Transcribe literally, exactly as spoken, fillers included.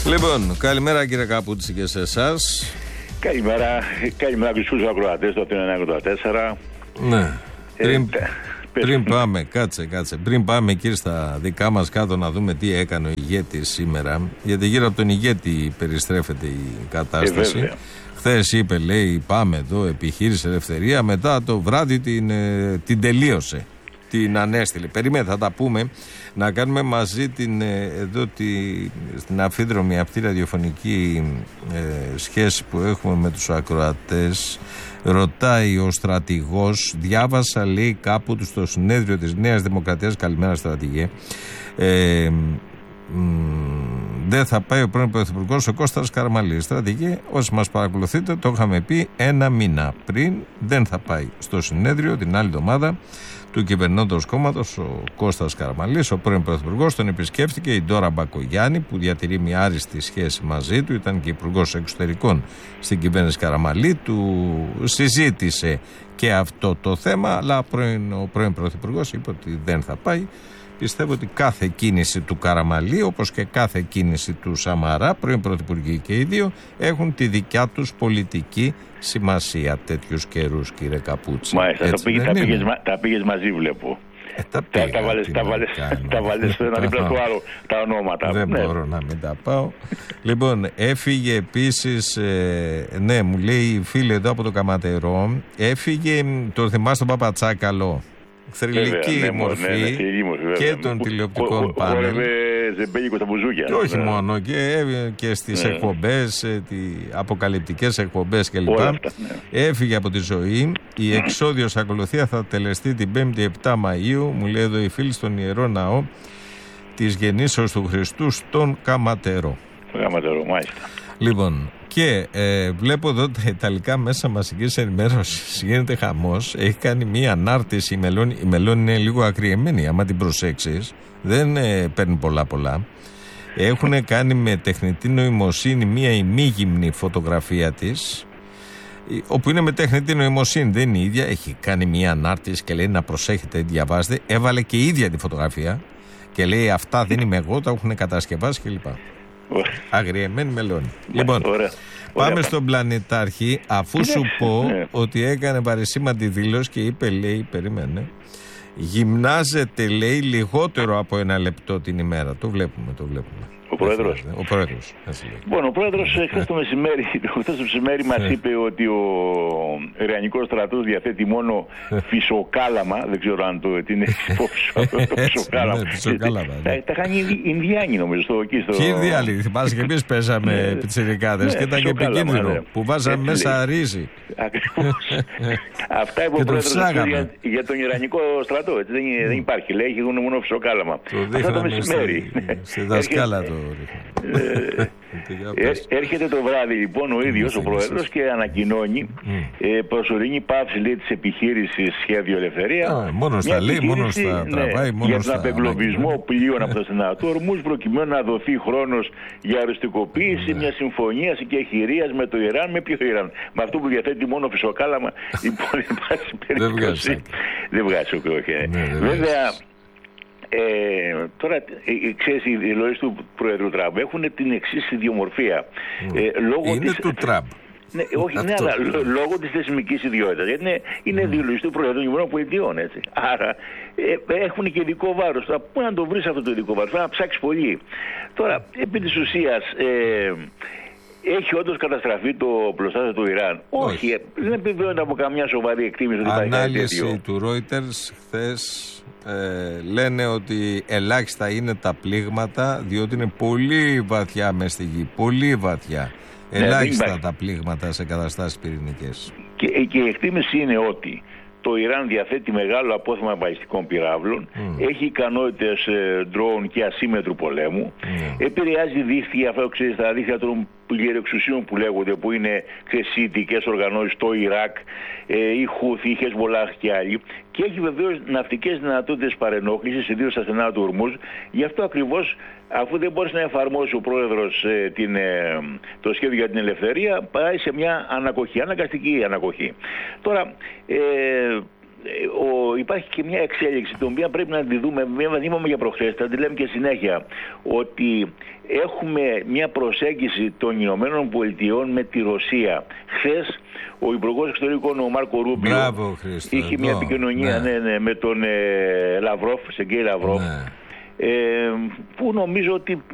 Λοιπόν, καλημέρα κύριε Καπούτση και σε εσάς. Καλημέρα, καλημέρα και στους ακροατές το εννιά ογδόντα τέσσερα. Ναι, πριν, ε, πριν πάμε, κάτσε, κάτσε, πριν πάμε κύριε στα δικά μας κάτω να δούμε τι έκανε ο ηγέτης σήμερα, γιατί γύρω από τον ηγέτη περιστρέφεται η κατάσταση. Ε, Χθες είπε, λέει, πάμε εδώ, επιχείρηση ελευθερία, μετά το βράδυ την, την τελείωσε, την ανέστηλε. Περιμένετε, θα τα πούμε. Να κάνουμε μαζί την, εδώ τη, στην αφίδρομη αυτή ραδιοφωνική ε, σχέση που έχουμε με τους ακροατές. Ρωτάει ο στρατηγός, διάβασα λέει κάπου του στο συνέδριο της Νέας Δημοκρατίας, καλημέρα στρατηγέ, ε, δεν θα πάει ο πρώην Πρωθυπουργός ο Κώστας Καραμαλής. Στρατηγέ, όσοι μας παρακολουθείτε, το είχαμε πει ένα μήνα πριν, δεν θα πάει στο συνέδριο την άλλη εβδομάδα του κυβερνώντος κόμματος ο Κώστας Καραμαλής, ο πρώην Πρωθυπουργός. Τον επισκέφτηκε η Ντόρα Μπακογιάννη, που διατηρεί μια άριστη σχέση μαζί του, ήταν και υπουργός εξωτερικών στην κυβέρνηση Καραμαλή. Του συζήτησε και αυτό το θέμα, αλλά πρώην, ο πρώην Πρωθυπουργός είπε ότι δεν θα πάει. Πιστεύω ότι κάθε κίνηση του Καραμαλή, όπως και κάθε κίνηση του Σαμαρά, πρώην Πρωθυπουργοί και οι δύο, έχουν τη δικιά τους πολιτική σημασία τέτοιους καιρούς, κύριε Καπούτση. Μάλιστα, τα, πήγε, τα, πήγες, τα πήγες μαζί, βλέπω. Ε, τα, πήγα, τα, τα βάλες, τα βάλες, τα βάλες στο ένα δίπλα του άλλου τα ονόματα. Δεν ναι. μπορώ να μην τα πάω. Λοιπόν, έφυγε επίσης, ε, ναι, μου λέει η φίλη εδώ από το Καματερό, έφυγε, το θυμάστε τον Παπατσάκαλο. Θρυλική ναι, μορφή, ναι, ναι, μορφή και των τηλεοπτικών πάνελ. Και όχι ναι. μόνο, και, και στις ναι. εκπομπές, αποκαλυπτικές εκπομπές κλπ. Ναι. Έφυγε από τη ζωή. Η εξόδιος ακολουθία θα τελεστεί την πέμπτη επτά Μαΐου, μου λέει εδώ η φίλη, στον Ιερό Ναό της Γεννήσεως του Χριστού στον Καματερό. Καματερό, μάλιστα. Λοιπόν, και ε, βλέπω εδώ τα Ιταλικά μέσα μαζικής ενημέρωσης, γίνεται χαμός. Έχει κάνει μία ανάρτηση η Μελώνη. Η Μελώνη είναι λίγο ακριεμένη, άμα την προσέξεις. Δεν ε, παίρνει πολλά πολλά. Έχουν κάνει με τεχνητή νοημοσύνη μία ημίγυμνη φωτογραφία της, όπου είναι με τεχνητή νοημοσύνη, δεν είναι η ίδια. Έχει κάνει μία ανάρτηση και λέει να προσέχετε, διαβάζετε. Έβαλε και η ίδια τη φωτογραφία και λέει αυτά δεν είμαι εγώ, τα έχουν κατασκευάσει κλπ. Αγριεμένη Μελώνη. Λοιπόν, ωραία, πάμε ωραία. Στον Πλανητάρχη, αφού σου πω ναι. ότι έκανε παρεσήμαντη δήλωση και είπε, λέει, περίμενε, γυμνάζεται, λέει, λιγότερο από ένα λεπτό την ημέρα. Το βλέπουμε, το βλέπουμε. Ο Πρόεδρος. Ο Πρόεδρος. Λοιπόν, ο Πρόεδρος χθες το μεσημέρι, χθες το μεσημέρι μας είπε ότι ο Ιρανικός στρατός διαθέτει μόνο φυσοκάλαμα. Δεν ξέρω αν το είναι υπόψη το φυσοκάλαμα. Τα κάνει οι Ινδιάνοι νομίζω στο εκεί. Και οι Ινδιάνοι. Θυμάσαι και εμείς παίζαμε πιτσιρικάδες και ήταν και επικίνδυνο που βάζαμε μέσα ρύζι. Αυτά είπε ο Πρόεδρος για τον Ιρανικό στρατό. Δεν υπάρχει. Λέει έχουν μόνο φυσοκάλαμα. Αυτό το μεσημέρι. Στη δασκάλα το. Ε, έρχεται το βράδυ λοιπόν ο ίδιος ο Πρόεδρος και ανακοινώνει mm. ε, προσωρινή πάυση λέει της επιχείρησης Σχέδιο Ελευθερία. Ah, μόνο στα λέει, μόνο στα τραβάει, ναι, μόνο για στα τον απεγκλωβισμό πλοίων από το Στενατό Ορμούζ, προκειμένου να δοθεί χρόνος για οριστικοποίηση mm. μια συμφωνίας και εχειρίας με το Ιράν. Με ποιο Ιράν? Με αυτό που διαθέτει μόνο φυσοκάλαμα. Λοιπόν, εν πάση περιπτώσει δεν βγάζει ο Βέβαια. Ε, τώρα, ε, ξέρεις, οι δηλώσεις του Πρόεδρου Τραμπ έχουν την εξής ιδιομορφία. Mm. Ε, λόγω είναι της... του Τραμπ. Ναι, όχι, ναι, αλλά λό, λόγω της θεσμικής ιδιότητας. Γιατί είναι, είναι mm. δηλώσεις του Πρόεδρου των έτσι. Άρα ε, έχουν και ειδικό βάρος. Τώρα, πού να το βρεις αυτό το ειδικό βάρος? Πρέπει να ψάξεις πολύ. Τώρα, επί της ουσίας... Ε, έχει όντως καταστραφεί το οπλοστάσιο του Ιράν? Όχι, Όχι. δεν επιβεβαιώνεται από καμιά σοβαρή εκτίμηση ότι υπάρχει κάτι τέτοιο. Ανάλυση του Reuters χθες ε, λένε ότι ελάχιστα είναι τα πλήγματα, διότι είναι πολύ βαθιά μες στη γη. Πολύ βαθιά. Ναι, ελάχιστα τα πλήγματα σε καταστάσεις πυρηνικές. Και, και η εκτίμηση είναι ότι το Ιράν διαθέτει μεγάλο απόθεμα μπαλιστικών πυράβλων, mm. έχει ικανότητες ε, ντρόουν και ασύμμετρου πολέμου, mm. επηρεάζει δίχτυα, αυτό ξέρεις, τα δίχτυα των γερεξουσίων που λέγονται, που είναι ξεσίτικες οργανώσεις στο Ιράκ, ε, η Χούθη, η Χεσμολάχ και άλλοι, και έχει βεβαίως ναυτικές δυνατότητες παρενόχλησης, ιδίως στα στενά του Ορμούζ. Γι' αυτό ακριβώς, αφού δεν μπορείς να εφαρμόσει ο πρόεδρος ε, την, ε, το σχέδιο για την ελευθερία, πάει σε μια ανακοχή, αναγκαστική ανακοχή. Τώρα, ε, ο, υπάρχει και μια εξέλιξη, την οποία πρέπει να τη δούμε. Δεν είπαμε για προχθές, θα τη λέμε και συνέχεια. Ότι έχουμε μια προσέγγιση των Ηνωμένων Πολιτειών με τη Ρωσία. Χθες ο Υπουργός Εξωτερικών, ο Μάρκο Ρούμπιο, Μπράβο, Χρήστο, είχε εδώ, μια επικοινωνία ναι. Ναι, ναι, με τον ε, Λαυρόφ, Σεργκέι Λαυρόφ, ναι. ε, που νομίζω ότι